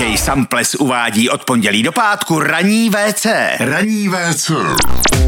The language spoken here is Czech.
DJ Samples uvádí od pondělí do pátku Ranní WC. Ranní WC.